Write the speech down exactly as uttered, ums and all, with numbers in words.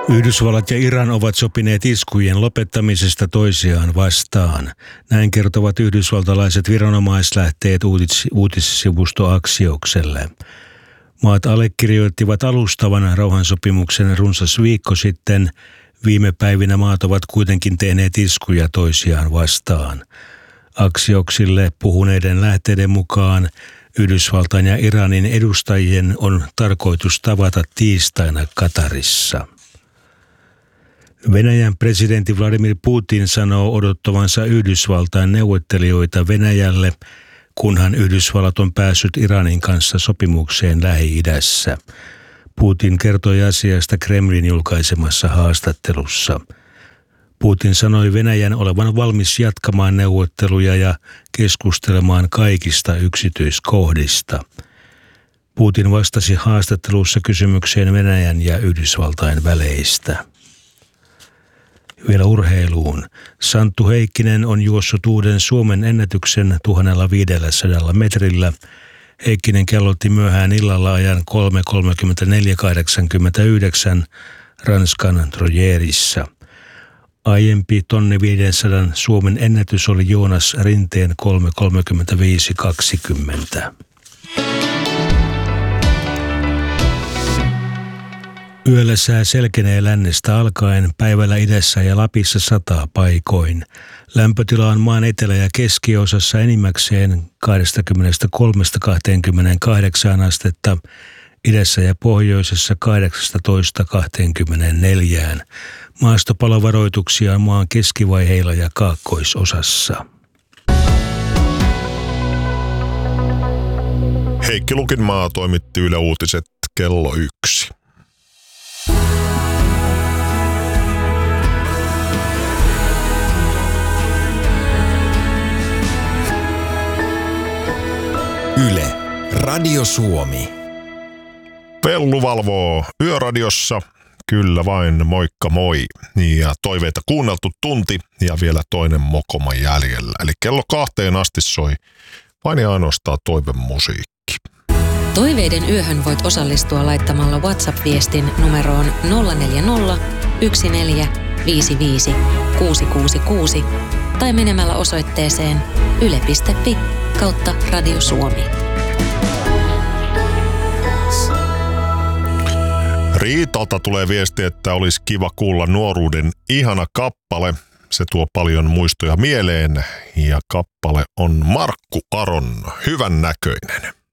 Yhdysvallat ja Iran ovat sopineet iskujen lopettamisesta toisiaan vastaan. Näin kertovat yhdysvaltalaiset viranomaislähteet uutis- uutissivusto Axioselle. Maat allekirjoittivat alustavan rauhansopimuksen runsas viikko sitten. Viime päivinä maat ovat kuitenkin tehneet iskuja toisiaan vastaan. Axiosille puhuneiden lähteiden mukaan Yhdysvaltain ja Iranin edustajien on tarkoitus tavata tiistaina Katarissa. Venäjän presidentti Vladimir Putin sanoo odottavansa Yhdysvaltain neuvottelijoita Venäjälle, kunhan Yhdysvallat on päässyt Iranin kanssa sopimukseen Lähi-idässä. Putin kertoi asiasta Kremlin julkaisemassa haastattelussa. Putin sanoi Venäjän olevan valmis jatkamaan neuvotteluja ja keskustelemaan kaikista yksityiskohdista. Putin vastasi haastattelussa kysymykseen Venäjän ja Yhdysvaltain väleistä. Vielä urheiluun. Santtu Heikkinen on juossut uuden Suomen ennätyksen tuhatviisisataa metrillä. Heikkinen kellotti myöhään illalla ajan kolme kolmekymmentäneljä kahdeksankymmentäyhdeksän Ranskan Trojerissa. Aiempi tonni viisisataa Suomen ennätys oli Joonas Rinteen kolme kolmekymmentäviisi kaksikymmentä. Yöllä sää selkenee lännestä alkaen, päivällä idässä ja Lapissa sataa paikoin. Lämpötila on maan etelä- ja keskiosassa enimmäkseen kaksikymmentäkolme kaksikymmentäkahdeksan astetta, idässä ja pohjoisessa kahdeksasta kaksikymmentäneljään. Maastopalovaroituksia on maan keskivaiheilla ja kaakkoisosassa. Heikki Lukinmaa toimitti Yle Uutiset kello yksi. Yle, Radio Suomi. Pellu valvoo Yöradiossa. Kyllä vain, moikka moi. Ja toiveita kuunneltu tunti ja vielä toinen mokoma jäljellä. Eli kello kahteen asti soi vain ja ainoastaan toivemusiikki. Toiveiden yöhön voit osallistua laittamalla WhatsApp-viestin numeroon nolla neljä nolla, yksi neljä, viisi viisi, kuusi kuusi kuusi tai menemällä osoitteeseen yle piste fi kautta Radio Suomi. Riitalta tulee viesti, että olisi kiva kuulla nuoruuden ihana kappale. Se tuo paljon muistoja mieleen ja kappale on Markku Aron Hyvän näköinen.